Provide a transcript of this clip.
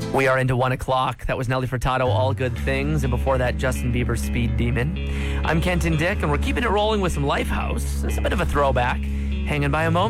We are into 1 o'clock. That was Nelly Furtado, All Good Things. And before that, Justin Bieber's Speed Demon. I'm Kenton Dick, and we're keeping it rolling with some Lifehouse. It's a bit of a throwback. Hanging by a moment.